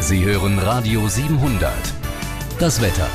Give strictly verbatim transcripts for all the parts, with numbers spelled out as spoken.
Sie hören Radio siebenhundert. Das Wetter.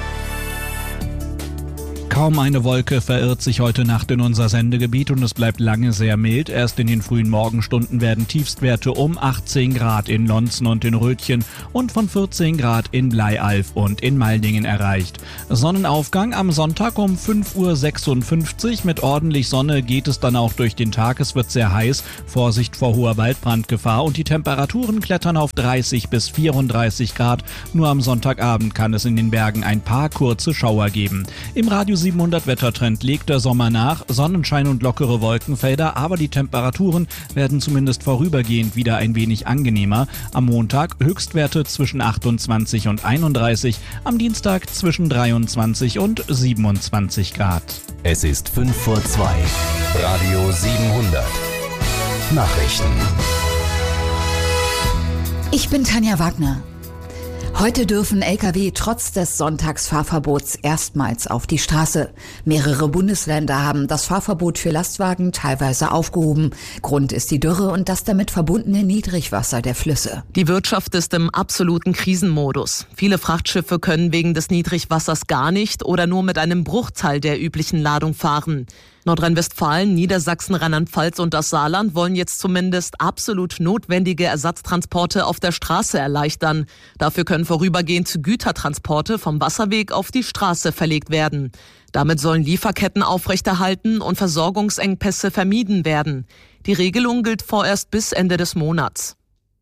Kaum eine Wolke verirrt sich heute Nacht in unser Sendegebiet und es bleibt lange sehr mild. Erst in den frühen Morgenstunden werden Tiefstwerte um achtzehn Grad in Lonzen und in Rötchen und von vierzehn Grad in Bleialf und in Maldingen erreicht. Sonnenaufgang am Sonntag um fünf Uhr sechsundfünfzig. Mit ordentlich Sonne geht es dann auch durch den Tag. Es wird sehr heiß. Vorsicht vor hoher Waldbrandgefahr und die Temperaturen klettern auf dreißig bis vierunddreißig Grad. Nur am Sonntagabend kann es in den Bergen ein paar kurze Schauer geben. Im Radio siebenhundert Wettertrend legt der Sommer nach, Sonnenschein und lockere Wolkenfelder, aber die Temperaturen werden zumindest vorübergehend wieder ein wenig angenehmer. Am Montag Höchstwerte zwischen achtundzwanzig und einunddreißig, am Dienstag zwischen dreiundzwanzig und siebenundzwanzig Grad. Es ist fünf vor zwei. Radio siebenhundert. Nachrichten. Ich bin Tanja Wagner. Heute dürfen L K W trotz des Sonntagsfahrverbots erstmals auf die Straße. Mehrere Bundesländer haben das Fahrverbot für Lastwagen teilweise aufgehoben. Grund ist die Dürre und das damit verbundene Niedrigwasser der Flüsse. Die Wirtschaft ist im absoluten Krisenmodus. Viele Frachtschiffe können wegen des Niedrigwassers gar nicht oder nur mit einem Bruchteil der üblichen Ladung fahren. Nordrhein-Westfalen, Niedersachsen, Rheinland-Pfalz und das Saarland wollen jetzt zumindest absolut notwendige Ersatztransporte auf der Straße erleichtern. Dafür können vorübergehend Gütertransporte vom Wasserweg auf die Straße verlegt werden. Damit sollen Lieferketten aufrechterhalten und Versorgungsengpässe vermieden werden. Die Regelung gilt vorerst bis Ende des Monats.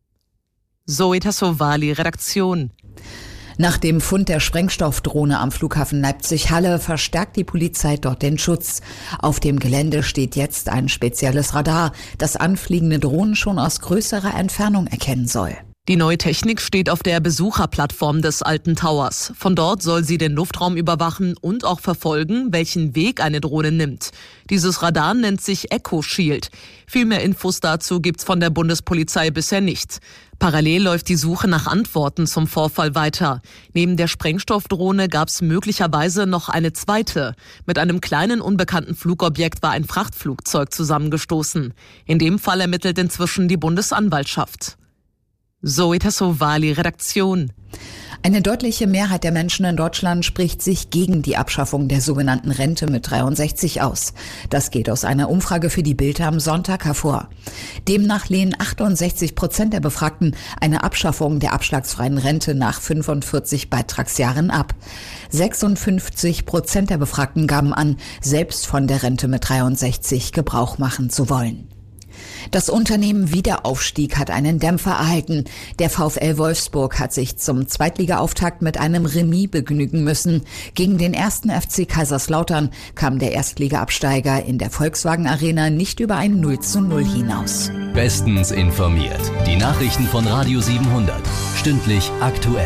Zoe Tassovali, Redaktion. Nach dem Fund der Sprengstoffdrohne am Flughafen Leipzig-Halle verstärkt die Polizei dort den Schutz. Auf dem Gelände steht jetzt ein spezielles Radar, das anfliegende Drohnen schon aus größerer Entfernung erkennen soll. Die neue Technik steht auf der Besucherplattform des alten Towers. Von dort soll sie den Luftraum überwachen und auch verfolgen, welchen Weg eine Drohne nimmt. Dieses Radar nennt sich Echo Shield. Viel mehr Infos dazu gibt's von der Bundespolizei bisher nicht. Parallel läuft die Suche nach Antworten zum Vorfall weiter. Neben der Sprengstoffdrohne gab's möglicherweise noch eine zweite. Mit einem kleinen unbekannten Flugobjekt war ein Frachtflugzeug zusammengestoßen. In dem Fall ermittelt inzwischen die Bundesanwaltschaft. Zoe Tassovali, Redaktion. Eine deutliche Mehrheit der Menschen in Deutschland spricht sich gegen die Abschaffung der sogenannten Rente mit dreiundsechzig aus. Das geht aus einer Umfrage für die Bild am Sonntag hervor. Demnach lehnen achtundsechzig Prozent der Befragten eine Abschaffung der abschlagsfreien Rente nach fünfundvierzig Beitragsjahren ab. sechsundfünfzig Prozent der Befragten gaben an, selbst von der Rente mit dreiundsechzig Gebrauch machen zu wollen. Das Unternehmen Wiederaufstieg hat einen Dämpfer erhalten. Der VfL Wolfsburg hat sich zum Zweitligaauftakt mit einem Remis begnügen müssen. Gegen den ersten F C Kaiserslautern kam der Erstligaabsteiger in der Volkswagen Arena nicht über ein null zu null hinaus. Bestens informiert. Die Nachrichten von Radio siebenhundert. Stündlich aktuell.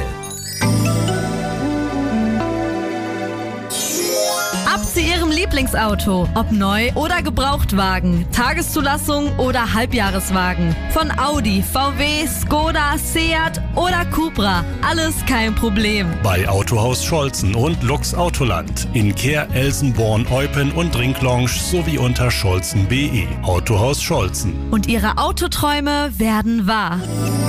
Ab zu Ihrem Lieblingsauto, ob neu oder Gebrauchtwagen, Tageszulassung oder Halbjahreswagen. Von Audi, V W, Skoda, Seat oder Cupra, alles kein Problem. Bei Autohaus Scholzen und Lux Autoland in Kehr, Elsenborn, Eupen und Ringlounge sowie unter scholzen punkt de. Autohaus Scholzen. Und Ihre Autoträume werden wahr.